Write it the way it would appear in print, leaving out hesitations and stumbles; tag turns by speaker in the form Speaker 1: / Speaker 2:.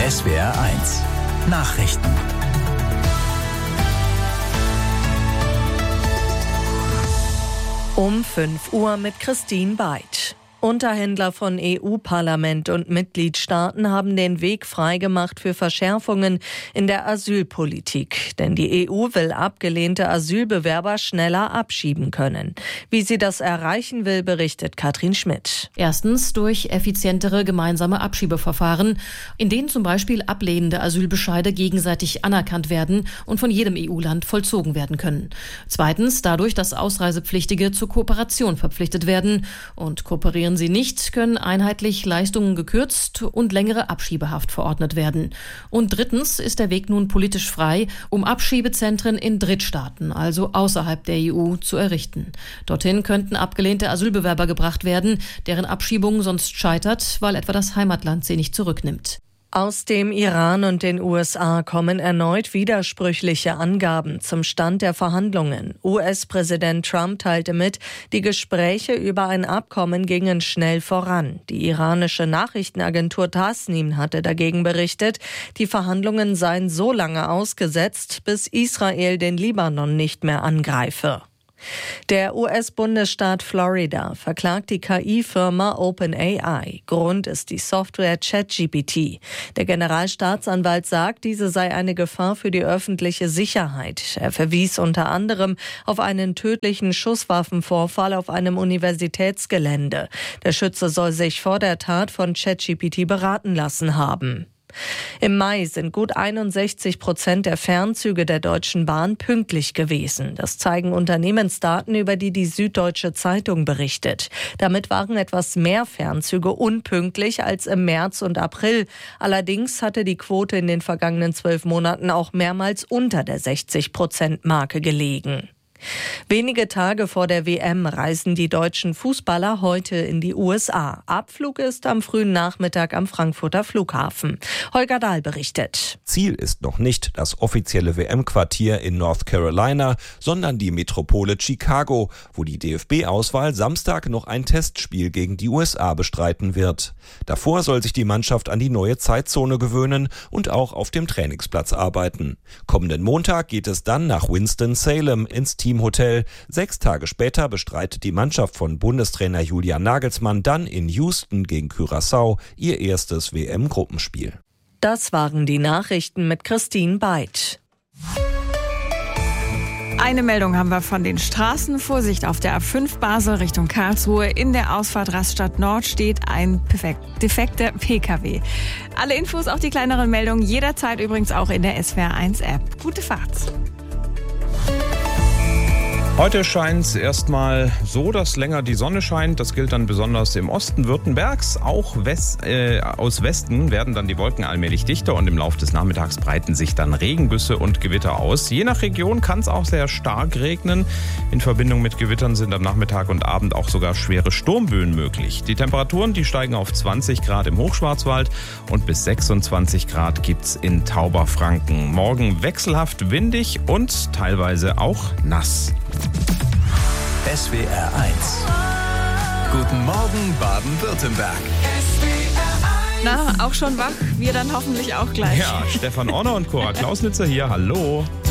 Speaker 1: SWR1 Nachrichten.
Speaker 2: Um 5 Uhr mit Christine Beid. Unterhändler von EU-Parlament und Mitgliedstaaten haben den Weg freigemacht für Verschärfungen in der Asylpolitik. Denn die EU will abgelehnte Asylbewerber schneller abschieben können. Wie sie das erreichen will, berichtet Katrin Schmidt.
Speaker 3: Erstens durch effizientere gemeinsame Abschiebeverfahren, in denen zum Beispiel ablehnende Asylbescheide gegenseitig anerkannt werden und von jedem EU-Land vollzogen werden können. Zweitens dadurch, dass Ausreisepflichtige zur Kooperation verpflichtet werden. Und kooperieren sie nicht, können einheitlich Leistungen gekürzt und längere Abschiebehaft verordnet werden. Und drittens ist der Weg nun politisch frei, um Abschiebezentren in Drittstaaten, also außerhalb der EU, zu errichten. Dorthin könnten abgelehnte Asylbewerber gebracht werden, deren Abschiebung sonst scheitert, weil etwa das Heimatland sie nicht zurücknimmt.
Speaker 2: Aus dem Iran und den USA kommen erneut widersprüchliche Angaben zum Stand der Verhandlungen. US-Präsident Trump teilte mit, die Gespräche über ein Abkommen gingen schnell voran. Die iranische Nachrichtenagentur Tasnim hatte dagegen berichtet, die Verhandlungen seien so lange ausgesetzt, bis Israel den Libanon nicht mehr angreife. Der US-Bundesstaat Florida verklagt die KI-Firma OpenAI. Grund ist die Software ChatGPT. Der Generalstaatsanwalt sagt, diese sei eine Gefahr für die öffentliche Sicherheit. Er verwies unter anderem auf einen tödlichen Schusswaffenvorfall auf einem Universitätsgelände. Der Schütze soll sich vor der Tat von ChatGPT beraten lassen haben. Im Mai sind gut 61% der Fernzüge der Deutschen Bahn pünktlich gewesen. Das zeigen Unternehmensdaten, über die die Süddeutsche Zeitung berichtet. Damit waren etwas mehr Fernzüge unpünktlich als im März und April. Allerdings hatte die Quote in den vergangenen 12 Monaten auch mehrmals unter der 60%-Marke gelegen. Wenige Tage vor der WM reisen die deutschen Fußballer heute in die USA. Abflug ist am frühen Nachmittag am Frankfurter Flughafen. Holger Dahl berichtet.
Speaker 4: Ziel ist noch nicht das offizielle WM-Quartier in North Carolina, sondern die Metropole Chicago, wo die DFB-Auswahl Samstag noch ein Testspiel gegen die USA bestreiten wird. Davor soll sich die Mannschaft an die neue Zeitzone gewöhnen und auch auf dem Trainingsplatz arbeiten. Kommenden Montag geht es dann nach Winston-Salem ins Teamhotel. 6 Tage später bestreitet die Mannschaft von Bundestrainer Julian Nagelsmann dann in Houston gegen Curaçao ihr erstes WM-Gruppenspiel.
Speaker 2: Das waren die Nachrichten mit Christine Beid.
Speaker 5: Eine Meldung haben wir von den Straßen. Vorsicht, auf der A5 Basel Richtung Karlsruhe. In der Ausfahrt Rastatt Nord steht ein defekter PKW. Alle Infos, auch die kleineren Meldungen, jederzeit übrigens auch in der SWR1-App. Gute Fahrt.
Speaker 6: Heute scheint es erstmal so, dass länger die Sonne scheint. Das gilt dann besonders im Osten Württembergs. Auch aus Westen werden dann die Wolken allmählich dichter und im Laufe des Nachmittags breiten sich dann Regengüsse und Gewitter aus. Je nach Region kann es auch sehr stark regnen. In Verbindung mit Gewittern sind am Nachmittag und Abend auch sogar schwere Sturmböen möglich. Die Temperaturen, die steigen auf 20 Grad im Hochschwarzwald und bis 26 Grad gibt's in Tauberfranken. Morgen wechselhaft windig und teilweise auch nass.
Speaker 1: SWR1 Guten Morgen Baden-Württemberg.
Speaker 5: Na, auch schon wach? Wir dann hoffentlich auch gleich.
Speaker 6: Ja, Stefan Orner und Cora Klausnitzer hier, hallo.